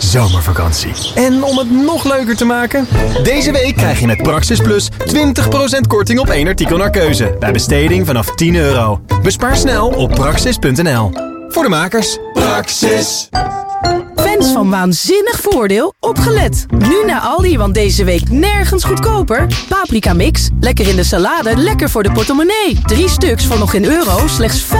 zomervakantie. En om het nog leuker te maken, deze week krijg je met Praxis Plus 20% korting op 1 artikel naar keuze. Bij besteding vanaf €10. Bespaar snel op praxis.nl. Voor de makers, Praxis. Fans van Waanzinnig Voordeel, opgelet. Nu naar Aldi, want deze week nergens goedkoper. Paprika mix, lekker in de salade, lekker voor de portemonnee. 3 stuks voor nog €1, slechts